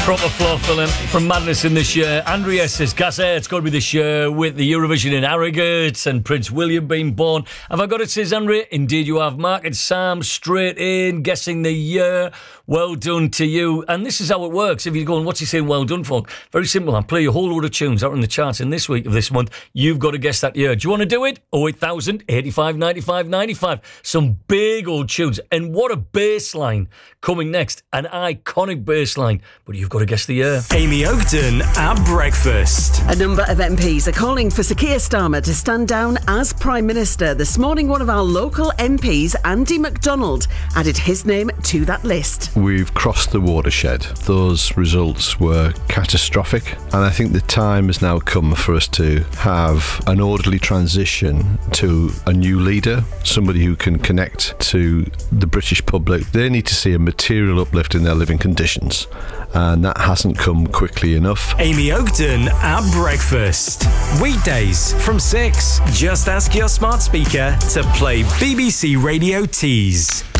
Proper floor filling from Madness in this year. Andrea says, Gazza, it's got to be this year with the Eurovision in Harrogate and Prince William being born. Have I got it, says Andrea? Indeed you have. Mark and Sam straight in, guessing the year. Well done to you. And this is how it works. If you're going, what's he saying well done for? Very simple. I'll play a whole load of tunes out in the charts in this week of this month. You've got to guess that year. Do you want to do it? 08000 85 95 95. Some big old tunes. And what a bass line coming next. An iconic bass line. But you've got to guess the year. Amy Oakton at breakfast. A number of MPs are calling for Sir Keir Starmer to stand down as Prime Minister. This morning, one of our local MPs, Andy MacDonald, added his name to that list. We've crossed the watershed. Those results were catastrophic, and I think the time has now come for us to have an orderly transition to a new leader, somebody who can connect to the British public. They need to see a material uplift in their living conditions, and that hasn't come quickly enough. Amy Oakton at breakfast. Weekdays from 6. Just ask your smart speaker to play BBC Radio Tees.